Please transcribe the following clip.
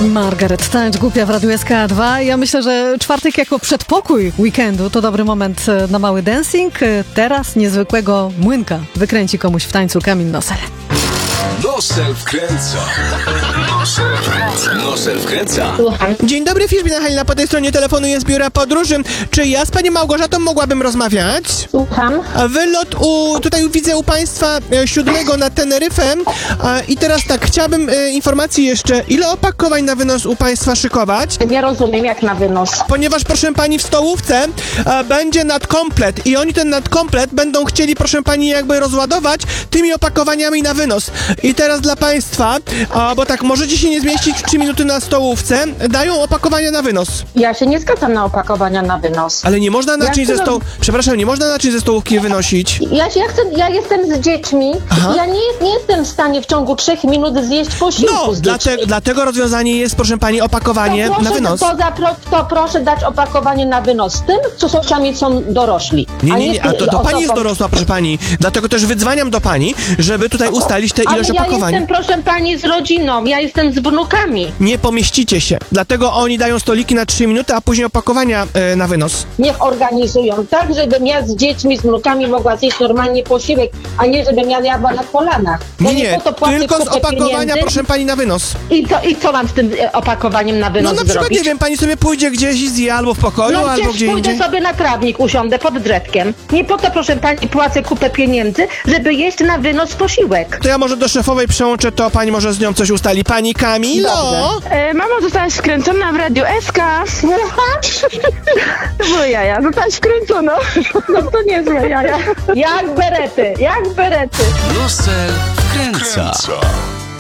Margaret Tańcz, głupia w Radiu SK2. Ja myślę, że czwartek jako przedpokój weekendu to dobry moment na mały dancing. Teraz niezwykłego młynka wykręci komuś w tańcu Kamil Nosel. Nosel wkręca. Nosel wkręca. Dzień dobry, Fiszbina Halina, po tej stronie telefonu jest biura podróży. Czy ja z panią Małgorzatą mogłabym rozmawiać? Słucham. Wylot tutaj widzę u państwa 7 na Teneryfę. I teraz tak, chciałabym informacji jeszcze, ile opakowań na wynos u państwa szykować? Nie rozumiem, jak na wynos. Ponieważ, proszę pani, w stołówce będzie nadkomplet i oni ten nadkomplet będą chcieli, proszę pani, jakby rozładować tymi opakowaniami na wynos. I teraz dla państwa, bo tak, możecie się nie zmieścić w 3 minuty na stołówce, dają opakowania na wynos. Ja się nie zgadzam na opakowania na wynos. Ale nie można naczyń ze stołu... Przepraszam, nie można naczyń ze stołówki wynosić. Ja jestem z dziećmi. Aha. Ja nie jestem w stanie w ciągu 3 minut zjeść posiłku No, z dziećmi. dlatego rozwiązanie jest, proszę pani, opakowanie na wynos. To proszę dać opakowanie na wynos tym, co sami są dorośli. Nie, a to pani jest dorosła, proszę pani. Dlatego też wydzwaniam do pani, żeby tutaj ustalić tę ilość opakowań. Ja jestem, proszę pani, z rodziną, ja jestem z wnukami. Nie pomieścicie się. Dlatego oni dają stoliki na 3 minuty, a później opakowania na wynos. Niech organizują tak, żebym ja z dziećmi, z wnukami mogła zjeść normalnie posiłek, a nie żebym ja jadła na kolanach. Nie, tylko z opakowania, pieniędzy. proszę pani, na wynos. I co mam z tym opakowaniem na wynos No na przykład, zrobić? nie wiem, pani sobie pójdzie gdzieś i zje albo w pokoju, No albo gdzieś gdzie pójdę indziej. sobie na trawnik, usiądę pod drzewkiem. Nie po to, proszę pani, płacę kupę pieniędzy, żeby jeść na wynos posiłek. To ja może do szefowej przełączę, to pani może z nią coś ustali. Pani Kamilo! Dobrze. Mamo, zostałaś wkręcona w Radiu SK. To były jaja. Zostałaś wkręcona. No to niezłe jaja. Jak berety, jak berety. Nosel wkręca.